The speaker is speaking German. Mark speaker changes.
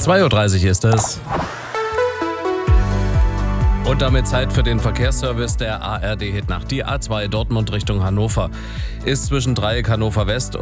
Speaker 1: 2:30 Uhr ist es. Und damit Zeit für den Verkehrsservice der ARD Hitnacht. Die A2 Dortmund Richtung Hannover ist zwischen Dreieck Hannover West